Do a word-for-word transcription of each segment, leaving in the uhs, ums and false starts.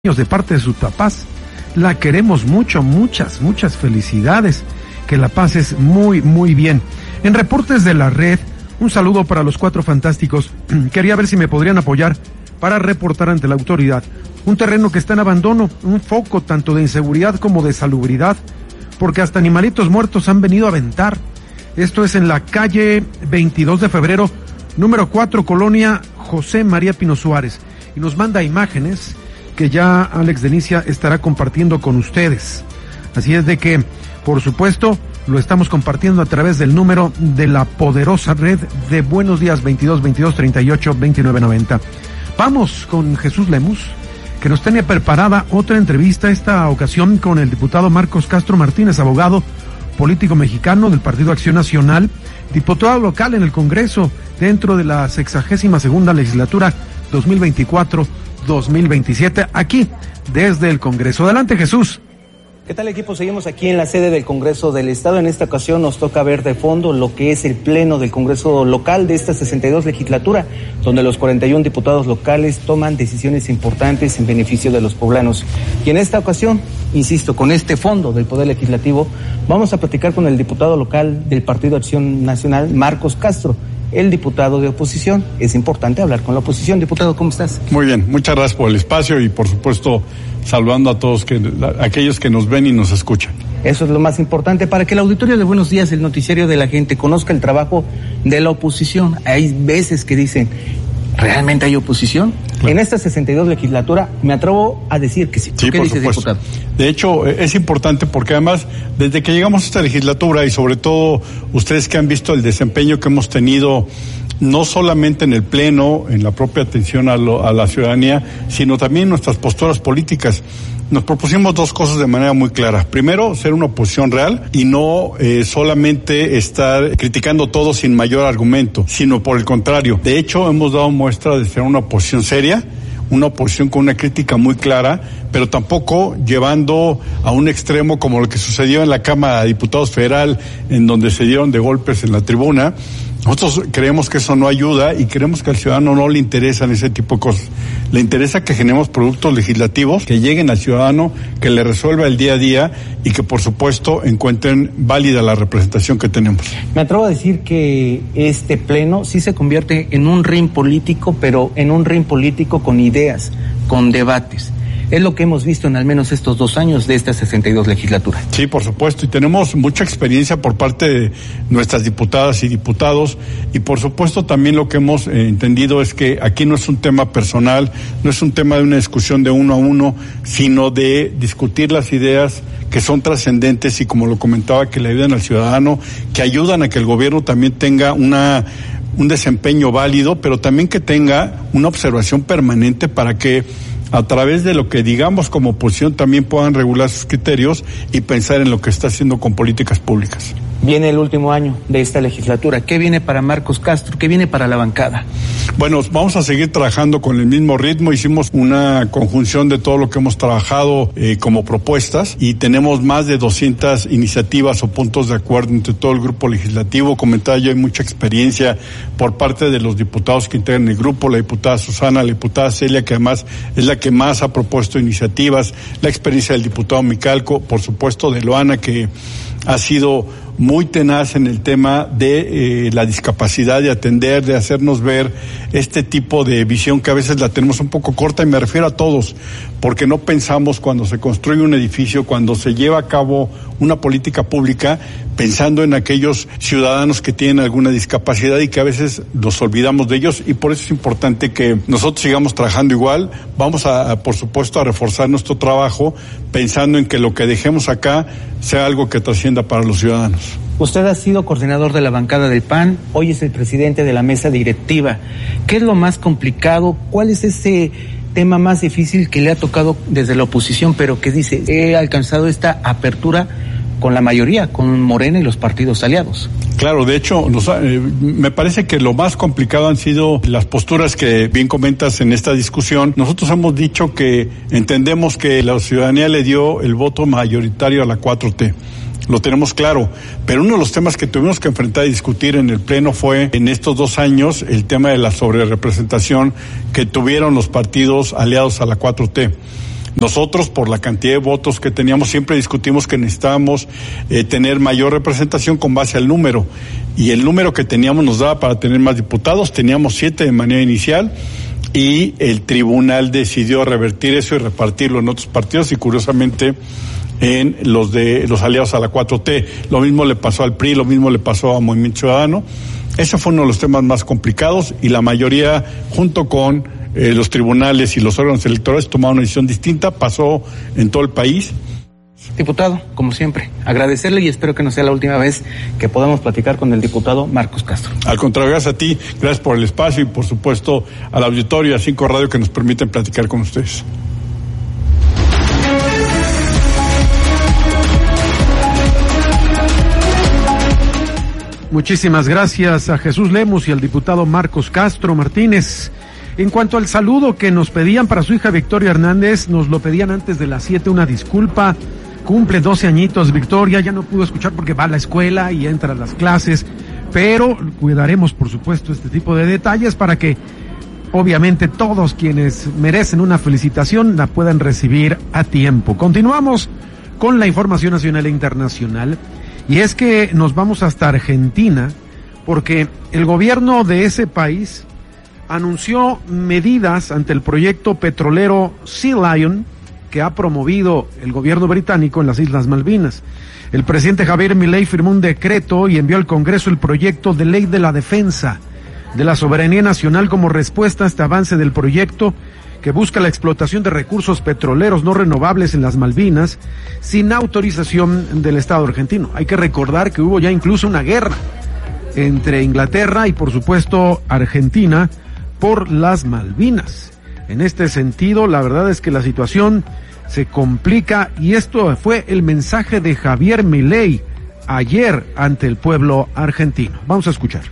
de parte de sus papás. La queremos mucho, muchas, muchas felicidades. Que la pases muy, muy bien. En reportes de la red, un saludo para los cuatro fantásticos. Quería ver si me podrían apoyar para reportar ante la autoridad un terreno que está en abandono, un foco tanto de inseguridad como de salubridad, porque hasta animalitos muertos han venido a aventar. Esto es en la calle veintidós de febrero, número cuatro, colonia José María Pino Suárez. Y nos manda imágenes que ya Alex Denicia estará compartiendo con ustedes. Así es de que, por supuesto, lo estamos compartiendo a través del número de la poderosa red de Buenos Días veintidós veintidós treinta y ocho veintinueve noventa. Vamos con Jesús Lemus, que nos tiene preparada otra entrevista, esta ocasión con el diputado Marcos Castro Martínez, abogado político mexicano del Partido Acción Nacional, diputado local en el Congreso dentro de la sexagésima segunda legislatura dos mil veinticuatro dos mil veintisiete, aquí desde el Congreso. Adelante, Jesús. ¿Qué tal, equipo? Seguimos aquí en la sede del Congreso del Estado. En esta ocasión nos toca ver de fondo lo que es el pleno del Congreso local de esta sesenta y dos legislatura, donde los cuarenta y uno diputados locales toman decisiones importantes en beneficio de los poblanos. Y en esta ocasión, insisto, con este fondo del Poder Legislativo, vamos a platicar con el diputado local del Partido Acción Nacional, Marcos Castro, el diputado de oposición. Es importante hablar con la oposición. Diputado, ¿cómo estás? Muy bien, muchas gracias por el espacio y por supuesto saludando a todos que, a aquellos que nos ven y nos escuchan. Eso es lo más importante para que el auditorio de Buenos Días, el noticiario de la gente, conozca el trabajo de la oposición. Hay veces que dicen, ¿realmente hay oposición? Claro. En esta sesenta y dos legislatura me atrevo a decir que sí. Sí, ¿Qué por dices, supuesto. diputado? De hecho, es importante porque además, desde que llegamos a esta legislatura y sobre todo ustedes que han visto el desempeño que hemos tenido, no solamente en el Pleno, en la propia atención a, lo, a la ciudadanía, sino también en nuestras posturas políticas. Nos propusimos dos cosas de manera muy clara. Primero, ser una oposición real y no eh, solamente estar criticando todo sin mayor argumento, sino por el contrario. De hecho, hemos dado muestra de ser una oposición seria, una oposición con una crítica muy clara, pero tampoco llevando a un extremo como lo que sucedió en la Cámara de Diputados Federal, en donde se dieron de golpes en la tribuna. Nosotros creemos que eso no ayuda y creemos que al ciudadano no le interesan ese tipo de cosas. Le interesa que generemos productos legislativos que lleguen al ciudadano, que le resuelva el día a día y que por supuesto encuentren válida la representación que tenemos. Me atrevo a decir que este pleno sí se convierte en un ring político, pero en un ring político con ideas, con debates. Es lo que hemos visto en al menos estos dos años de esta sesenta y dos legislatura. Sí, por supuesto, y tenemos mucha experiencia por parte de nuestras diputadas y diputados, y por supuesto también lo que hemos eh, entendido es que aquí no es un tema personal, no es un tema de una discusión de uno a uno, sino de discutir las ideas que son trascendentes y, como lo comentaba, que le ayudan al ciudadano, que ayudan a que el gobierno también tenga una un desempeño válido, pero también que tenga una observación permanente para que a través de lo que digamos como oposición también puedan regular sus criterios y pensar en lo que está haciendo con políticas públicas. Viene el último año de esta legislatura. ¿Qué viene para Marcos Castro? ¿Qué viene para la bancada? Bueno, vamos a seguir trabajando con el mismo ritmo. Hicimos una conjunción de todo lo que hemos trabajado eh, como propuestas y tenemos más de doscientas iniciativas o puntos de acuerdo entre todo el grupo legislativo. Comentaba yo, hay mucha experiencia por parte de los diputados que integran el grupo, la diputada Susana, la diputada Celia, que además es la que más ha propuesto iniciativas, la experiencia del diputado Micalco, por supuesto de Loana, que ha sido muy tenaz en el tema de eh, la discapacidad, de atender, de hacernos ver este tipo de visión que a veces la tenemos un poco corta, y me refiero a todos, porque no pensamos cuando se construye un edificio, cuando se lleva a cabo una política pública, pensando en aquellos ciudadanos que tienen alguna discapacidad y que a veces nos olvidamos de ellos, y por eso es importante que nosotros sigamos trabajando igual. Vamos a, a por supuesto, a reforzar nuestro trabajo, pensando en que lo que dejemos acá sea algo que trascienda para los ciudadanos. Usted ha sido coordinador de la bancada del P A N, hoy es el presidente de la mesa directiva. ¿Qué es lo más complicado? ¿Cuál es ese tema más difícil que le ha tocado desde la oposición, pero que dice, he alcanzado esta apertura con la mayoría, con Morena y los partidos aliados? Claro, de hecho, nos, eh, me parece que lo más complicado han sido las posturas que bien comentas en esta discusión. Nosotros hemos dicho que entendemos que la ciudadanía le dio el voto mayoritario a la cuatro T. Lo tenemos claro, pero uno de los temas que tuvimos que enfrentar y discutir en el Pleno fue, en estos dos años, el tema de la sobrerepresentación que tuvieron los partidos aliados a la cuatro T. Nosotros, por la cantidad de votos que teníamos, siempre discutimos que necesitábamos eh, tener mayor representación con base al número. Y el número que teníamos nos daba para tener más diputados. Teníamos siete de manera inicial y el tribunal decidió revertir eso y repartirlo en otros partidos y curiosamente en los de los aliados a la cuatro T. Lo mismo le pasó al P R I, lo mismo le pasó a Movimiento Ciudadano. Ese fue uno de los temas más complicados y la mayoría, junto con eh, los tribunales y los órganos electorales, tomaron una decisión distinta, pasó en todo el país. Diputado, como siempre, agradecerle y espero que no sea la última vez que podamos platicar con el diputado Marcos Castro. Al contrario, gracias a ti, gracias por el espacio y por supuesto al auditorio y a Cinco Radio que nos permiten platicar con ustedes. Muchísimas gracias a Jesús Lemus y al diputado Marcos Castro Martínez. En cuanto al saludo que nos pedían para su hija Victoria Hernández, nos lo pedían antes de las siete, una disculpa. Cumple doce añitos Victoria, ya no pudo escuchar porque va a la escuela y entra a las clases, pero cuidaremos por supuesto este tipo de detalles para que obviamente todos quienes merecen una felicitación la puedan recibir a tiempo. Continuamos con la información nacional e internacional. Y es que nos vamos hasta Argentina porque el gobierno de ese país anunció medidas ante el proyecto petrolero Sea Lion que ha promovido el gobierno británico en las Islas Malvinas. El presidente Javier Milei firmó un decreto y envió al Congreso el proyecto de ley de la defensa de la soberanía nacional como respuesta a este avance del proyecto que busca la explotación de recursos petroleros no renovables en las Malvinas sin autorización del Estado argentino. Hay que recordar que hubo ya incluso una guerra entre Inglaterra y por supuesto Argentina por las Malvinas. En este sentido, la verdad es que la situación se complica y esto fue el mensaje de Javier Milei ayer ante el pueblo argentino. Vamos a escuchar.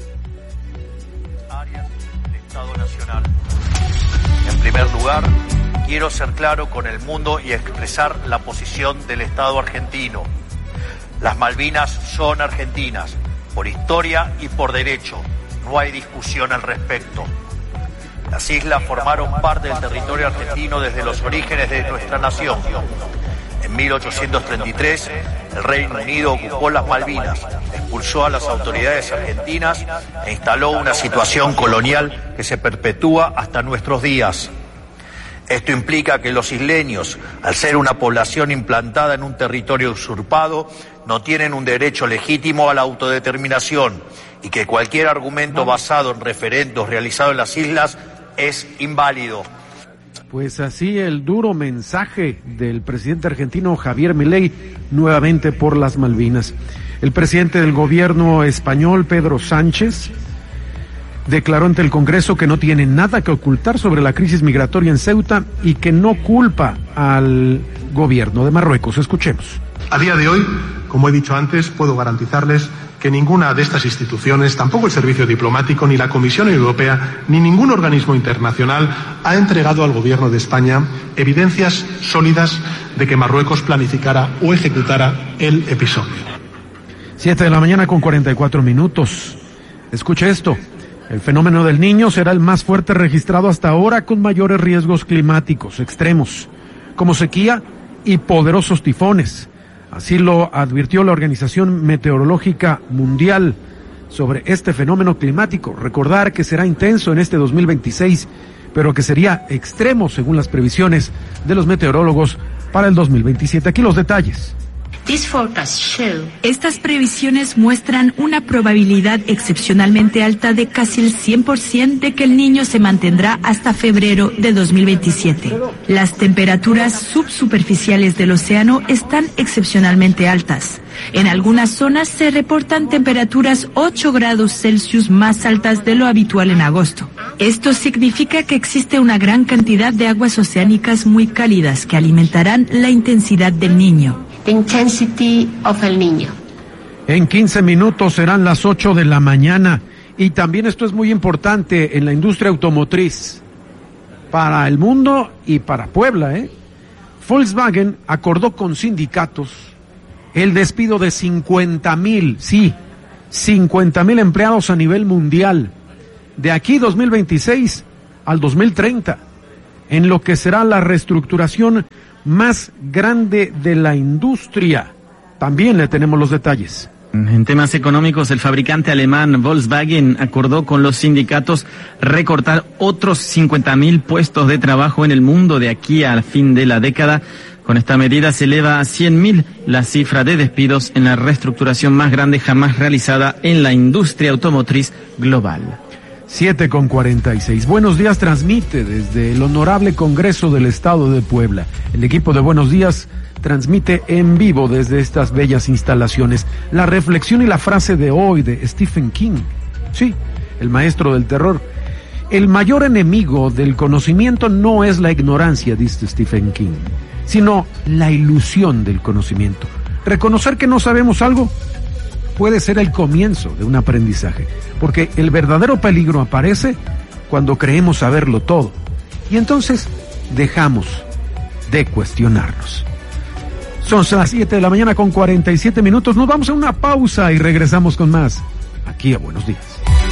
En primer lugar, quiero ser claro con el mundo y expresar la posición del Estado argentino. Las Malvinas son argentinas, por historia y por derecho. No hay discusión al respecto. Las islas formaron parte del territorio argentino desde los orígenes de nuestra nación. En mil ochocientos treinta y tres, el Reino Unido ocupó las Malvinas, expulsó a las autoridades argentinas e instaló una situación colonial que se perpetúa hasta nuestros días. Esto implica que los isleños, al ser una población implantada en un territorio usurpado, no tienen un derecho legítimo a la autodeterminación y que cualquier argumento basado en referendos realizados en las islas es inválido. Pues así el duro mensaje del presidente argentino Javier Milei, nuevamente por las Malvinas. El presidente del gobierno español, Pedro Sánchez, declaró ante el Congreso que no tiene nada que ocultar sobre la crisis migratoria en Ceuta y que no culpa al gobierno de Marruecos. Escuchemos. A día de hoy, como he dicho antes, puedo garantizarles que ninguna de estas instituciones, tampoco el Servicio Diplomático, ni la Comisión Europea, ni ningún organismo internacional ha entregado al Gobierno de España evidencias sólidas de que Marruecos planificara o ejecutara el episodio. Siete de la mañana con cuarenta y cuatro minutos. Escuche esto. El fenómeno del Niño será el más fuerte registrado hasta ahora con mayores riesgos climáticos extremos, como sequía y poderosos tifones. Así lo advirtió la Organización Meteorológica Mundial sobre este fenómeno climático. Recordar que será intenso en este dos mil veintiséis, pero que sería extremo según las previsiones de los meteorólogos para el dos mil veintisiete. Aquí los detalles. Estas previsiones muestran una probabilidad excepcionalmente alta de casi el cien por ciento de que el Niño se mantendrá hasta febrero de dos mil veintisiete. Las temperaturas subsuperficiales del océano están excepcionalmente altas. En algunas zonas se reportan temperaturas ocho grados Celsius más altas de lo habitual en agosto. Esto significa que existe una gran cantidad de aguas oceánicas muy cálidas que alimentarán la intensidad del Niño. The intensity of El Niño. En quince minutos serán las ocho de la mañana y también esto es muy importante en la industria automotriz para el mundo y para Puebla, ¿eh? Volkswagen acordó con sindicatos el despido de cincuenta mil, sí, cincuenta mil empleados a nivel mundial de aquí dos mil veintiséis al dos mil treinta. en lo que será la reestructuración más grande de la industria. También le tenemos los detalles. En temas económicos, el fabricante alemán Volkswagen acordó con los sindicatos recortar otros cincuenta mil puestos de trabajo en el mundo de aquí al fin de la década. Con esta medida se eleva a cien mil la cifra de despidos en la reestructuración más grande jamás realizada en la industria automotriz global. siete con cuarenta y seis. Buenos Días transmite desde el Honorable Congreso del Estado de Puebla. El equipo de Buenos Días transmite en vivo desde estas bellas instalaciones la reflexión y la frase de hoy de Stephen King. Sí, el maestro del terror. El mayor enemigo del conocimiento no es la ignorancia, dice Stephen King, sino la ilusión del conocimiento. Reconocer que no sabemos algo puede ser el comienzo de un aprendizaje, porque el verdadero peligro aparece cuando creemos saberlo todo, y entonces dejamos de cuestionarnos. Son las siete de la mañana con cuarenta y siete minutos, nos vamos a una pausa y regresamos con más, aquí a Buenos Días.